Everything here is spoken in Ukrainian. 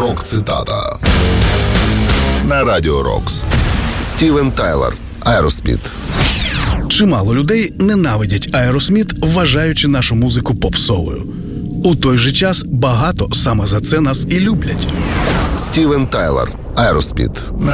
Рок-цитата на Радіо Рокс. Стівен Тайлер, Aerosmith. Чимало людей ненавидять Aerosmith, вважаючи нашу музику попсовою. У той же час багато саме за це нас і люблять. Стівен Тайлер, Aerosmith на